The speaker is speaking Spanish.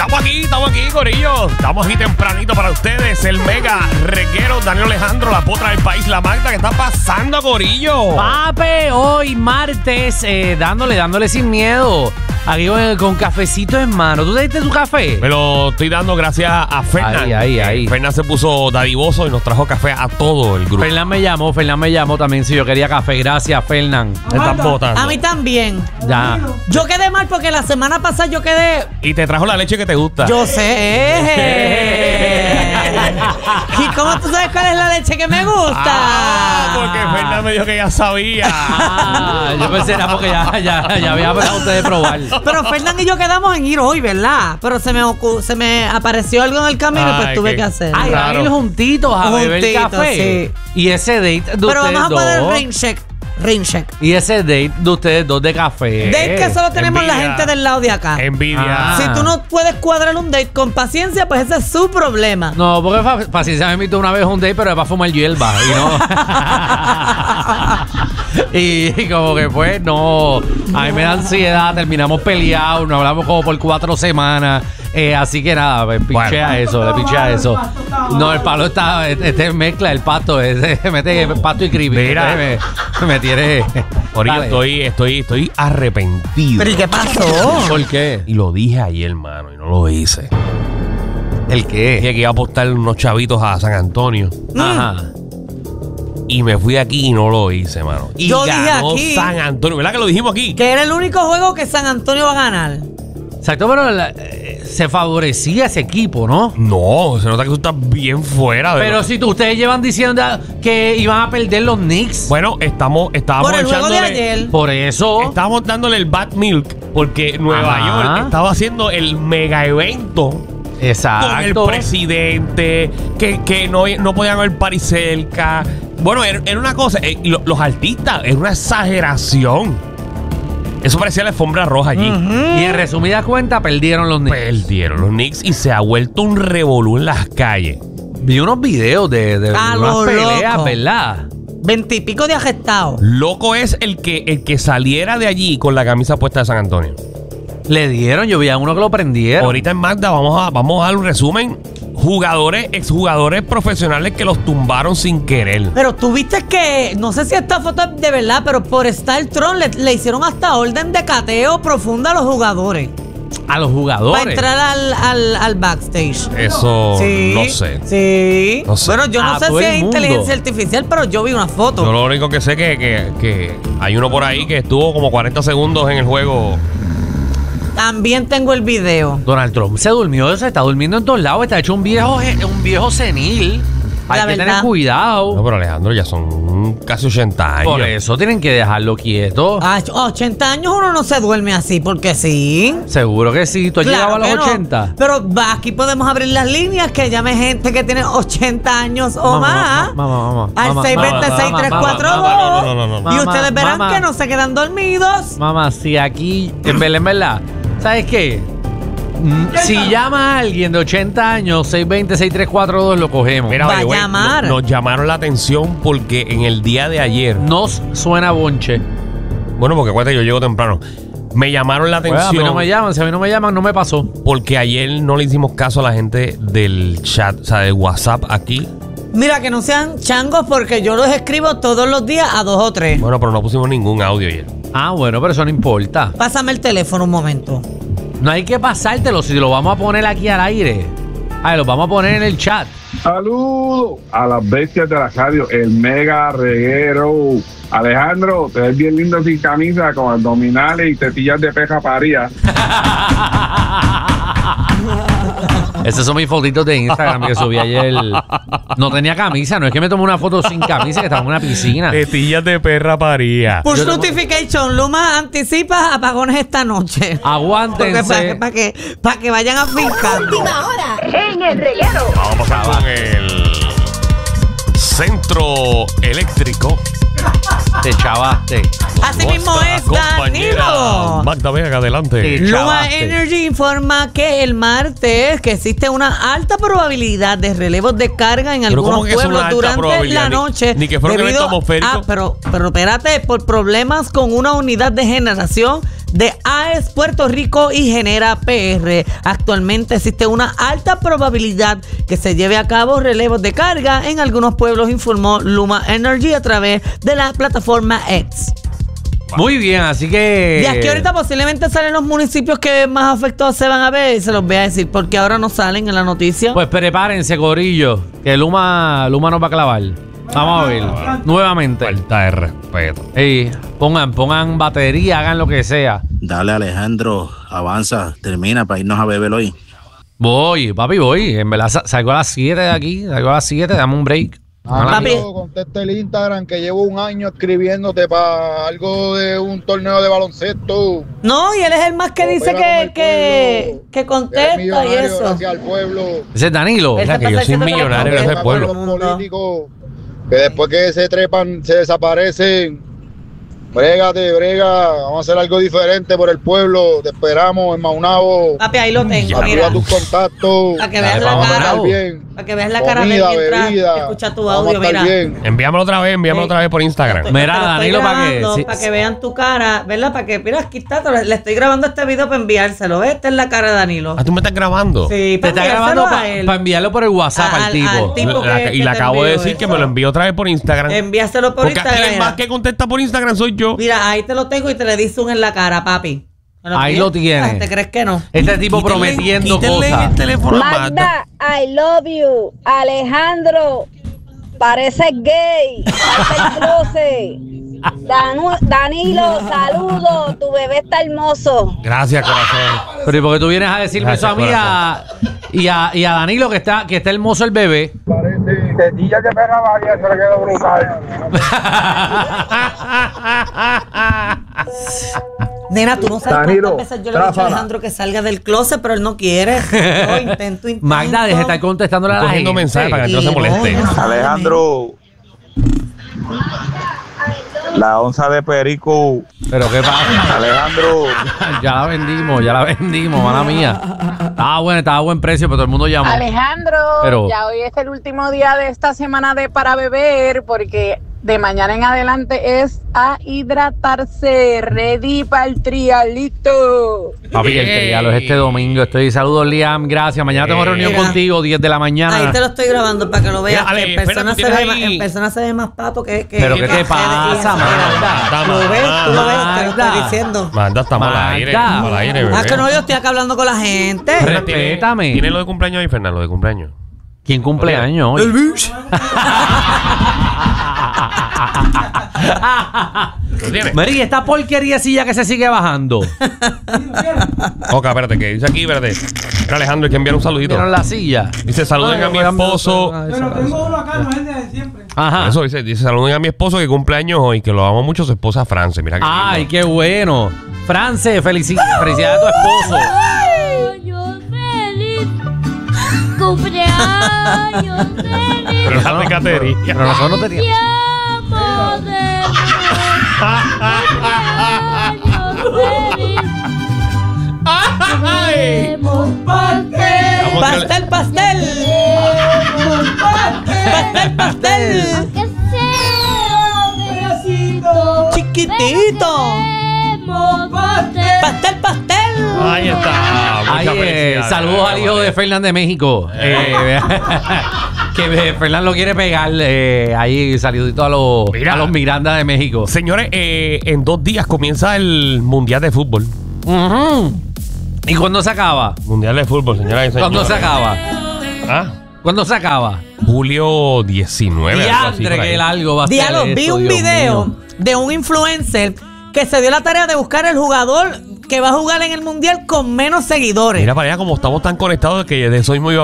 Estamos aquí, corillo. Estamos aquí tempranito para ustedes. El mega reguero, Danilo Alejandro, la potra del país, la Magda. ¿Qué está pasando, corillo? Pape, hoy martes, dándole sin miedo. Aquí con cafecito en mano. ¿Tú te diste tu café? Me lo estoy dando gracias a Fernan. Ahí. Fernan se puso dadivoso y nos trajo café a todo el grupo. Fernan me llamó también si yo quería café. Gracias, Fernan. Me están botando. A mí también. Ya. Yo quedé mal porque la semana pasada yo quedé... Y te trajo la leche que te gusta. Yo sé. ¿Y cómo tú sabes cuál es la leche que me gusta? Porque Fernan me dijo que ya sabía. Yo pensé era porque ya había hablado usted de probar. Pero Fernan y yo quedamos en ir hoy, ¿verdad? Pero se me apareció algo en el camino y pues tuve que hacer. Ay, van a ir juntitos a beber café. Sí. Y ese date de Pero ustedes vamos a poner dos. rain check. Y ese date de ustedes dos de café. Date que solo tenemos la Envidia. gente del lado de acá. Envidia. Si tú no puedes cuadrar un date con paciencia, pues ese es su problema. No, porque paciencia me invitó una vez a un date, pero es para fumar hierba. Y no. y como que pues no. A mí me da ansiedad, terminamos peleados, nos hablamos como por 4 semanas. Así que nada, le piché a eso. No, el palo está, mezcla el pasto, mete pasto y creepy. Mira. Me tiene. Corillo, estoy arrepentido. ¿Pero y qué pasó? ¿Por qué? Y lo dije ayer, hermano, y no lo hice. ¿El qué? Dije que iba a apostar unos chavitos a San Antonio. Ajá. Y me fui aquí y no lo hice, mano. Y Yo dije ganó aquí San Antonio. ¿Verdad que lo dijimos aquí? Que era el único juego que San Antonio va a ganar. Exacto, pero se favorecía ese equipo, ¿no? No, se nota que tú estás bien fuera de Pero si ustedes llevan diciendo que iban a perder los Knicks. Bueno, estábamos Por el juego de echándole... ayer. Por eso. Estábamos dándole el bad milk porque Nueva Ajá. York estaba haciendo el mega evento Exacto. con el presidente, que no podían haber party cerca. Bueno, era una cosa, los artistas, era una exageración. Eso parecía la alfombra roja allí. Y en resumidas cuentas, perdieron los Knicks. Perdieron los Knicks y se ha vuelto un revolú en las calles. Vi unos videos de A unas lo peleas, loco. ¿verdad? 20 y pico de arrestados. Loco es el que saliera de allí con la camisa puesta de San Antonio. Le dieron, yo vi a uno que lo prendieron. Ahorita en Magda vamos a dar un resumen. Exjugadores profesionales que los tumbaron sin querer. Pero tú viste que, no sé si esta foto es de verdad, pero por Star Tron le hicieron hasta orden de cateo profunda a los jugadores. A los jugadores. Para entrar al backstage. Eso Sí, no sé. Sí. No sé. Bueno, yo no A sé todo si el es mundo. inteligencia artificial, pero yo vi una foto. Yo lo único que sé que hay uno por ahí que estuvo como 40 segundos en el juego. También tengo el video. Donald Trump se está durmiendo en todos lados, está hecho un viejo senil. Hay La que tener verdad. cuidado. No, pero Alejandro, ya son casi 80 años. Por eso tienen que dejarlo quieto. Ah, 80 años uno no se duerme así, porque sí. Seguro que sí. ¿Tú has llegado a los que no. 80? Pero aquí podemos abrir las líneas que llame gente que tiene 80 años o más. Mamá. Al 620-6342. No. Y ustedes verán Mamá. que no se quedan dormidos. Mamá, si aquí, en verdad, ¿sabes qué? Si llama a alguien de 80 años, 620-6342, lo cogemos. Mira, Va a by the way, llamar. nos llamaron la atención porque en el día de ayer, Nos suena bonche. bueno, porque acuérdate, yo llego temprano. Me llamaron la Pues, a atención mí no me llaman, si a mí no me llaman, no me pasó. porque ayer no le hicimos caso a la gente del chat, o sea, del WhatsApp aquí. Mira, que no sean changos porque yo los escribo todos los días a 2 o 3. Bueno, pero no pusimos ningún audio ayer. Ah, bueno, pero eso no importa. Pásame el teléfono un momento. No hay que pasártelo, si lo vamos a poner aquí al aire. Lo vamos a poner en el chat. Saludos a las bestias de la radio, el mega reguero. Alejandro, te ves bien lindo sin camisa, con abdominales y tetillas de peja paría. Esos son mis fotitos de Instagram que subí ayer. No tenía camisa, no es que me tomé una foto sin camisa, que estaba en una piscina. Tetillas de perra paría. Push notification, Luma anticipa apagones esta noche. Aguántense. Para que vayan a fincar. Última hora en el reguero. Vamos a pasar con el centro eléctrico. Te chavaste. Así mismo Nuestra es, compañera Danilo. Magda Vega, adelante. Sí. Luma Chavaste. Energy informa que el martes que existe una alta probabilidad de relevos de carga en Pero algunos ¿cómo que es una pueblos alta durante probabilidad? la Ni- noche. ni que fuera un evento atmosférico. Pero espérate, por problemas con una unidad de generación de AES Puerto Rico y Genera PR. Actualmente existe una alta probabilidad que se lleve a cabo relevos de carga en algunos pueblos, informó Luma Energy a través de la plataforma X. Muy bien, así que... De aquí ahorita posiblemente salen los municipios que más afectados se van a ver y se los voy a decir porque ahora no salen en la noticia. Pues prepárense, corillo, que Luma nos va a clavar. Vamos a ver, nuevamente. Falta de respeto. Ey, pongan batería, hagan lo que sea. Dale, Alejandro, avanza, termina para irnos a beber hoy. Voy, papi, voy. En verdad salgo a las 7 de aquí, salgo a las 7, dame un break. Papi. Contesta el Instagram que llevo un año escribiéndote para algo de un torneo de baloncesto. No, y él es el más que dice que contesta y eso. Gracias al pueblo. Ese es Danilo. Él se que pasa yo soy diciendo que millonario, le ese contesta pueblo. a todo el mundo. Políticos que después que se trepan se desaparecen. Brega, vamos a hacer algo diferente por el pueblo. Te esperamos en Maunabo. Papi, ahí lo tengo, mira. Activa tus contactos. Para que veas Dale, la vamos a cara. Maunabo. Para que veas la cara de él Comida, mientras bebida. escucha tu Vamos a audio, estar mira. bien. Envíamelo otra vez, por Instagram. Te Mira, lo estoy Danilo, para que... grabando, para que vean tu cara, ¿verdad? Para que, mira, aquí está, le estoy grabando este video para enviárselo. ¿Ves? Esta es la cara de Danilo. Ah, tú me estás grabando. Sí, Te está grabando a él. para enviarlo por el WhatsApp al tipo. tipo que Y le te acabo de envió decir que eso. me lo envío otra vez por Instagram. Envíaselo por Porque aquí Instagram. el más que contesta por Instagram soy yo. Mira, ahí te lo tengo y te le di zoom en la cara, papi. Bueno, Ahí ¿qué? lo tienes. ¿Te crees que no? Este tipo prometiendo Quítenle cosas. el teléfono a Magda. Magda, I love you. Alejandro, pareces gay. Parece el closet. Danilo, saludos. Tu bebé está hermoso. Gracias, corazón. Pero ¿y por qué tú vienes a decirme Gracias, eso a mí y a Danilo que está hermoso el bebé? Tetilla que pega María, se le quedó brutal. Nena, tú no sabes Danilo, cuántas veces yo le he dicho a tráfala. Alejandro que salga del closet, pero él no quiere. Yo intento. Magda, deje de estar contestándole a la Cogiendo gente. mensajes para que no se moleste. Alejandro, la onza de perico. Pero ¿qué pasa? Alejandro, Ya la vendimos, mala mía. Estaba a buen precio, pero todo el mundo llamó. Alejandro, Pero- ya hoy es el último día de esta semana de para beber, porque de mañana en adelante es a hidratarse, ready para el trialito. Papi, el trialo es este domingo. Saludos, Liam, gracias. Mañana tengo reunión Mira. contigo, 10 de la mañana. Ahí te lo estoy grabando para que lo veas. Mira, Ale, que en, persona espera, se tú ve tienes en persona se ve más pato que ¿Pero qué te que- pasa, Magda? ¿Lo ves? ¿Tú lo ves? Te lo Magda. estoy diciendo. Magda, estamos al Magda. aire. Estamos al aire, bebé. Ah, que no, yo estoy acá hablando con la gente. Re- Respétame. ¿Tiene lo de cumpleaños ahí, Fernando? Lo de cumpleaños. ¿Quién cumple años hoy? ¿Lo tiene? Mary, esta porquería de silla que se sigue bajando. Ok, espérate, que dice aquí, espérate. Era Alejandro, hay que enviar un saludito. ¿Vieron la silla? Dice, saluden a mi esposo. Pero tengo uno acá, no es el de siempre. Ajá. Eso dice, saluden a mi esposo que cumple años hoy, que lo amo mucho, su esposa France. Mira que Ay, qué bueno. France, felicidades a tu esposo. Cumpleaños feliz. Cumpleaños feliz. Pero la tecatería. Pero nosotros no teníamos. Amo de Cumpleaños feliz. Pastel, pastel. Pastel, pastel. Que sea besito. Chiquitito. Queremos Pastel, pastel. Ahí está. Muchas Ay, felicidades. saludos al hijo de Fernán de México. Que Fernán lo quiere pegar. Ahí saludito a Mira. los Miranda de México. Señores, en 2 días comienza el Mundial de Fútbol. Ujú. ¿Y cuándo se acaba? Mundial de Fútbol, señoras y señores. ¿Cuándo se acaba? ¿Ah? ¿Cuándo se acaba? Julio 19. algo así Diantre, por ahí. que largo va a ser Diablo, vi esto, un Dios video mío. de un influencer que se dio la tarea de buscar el jugador que va a jugar en el mundial con menos seguidores. Mira para allá como estamos tan conectados que de eso mismo iba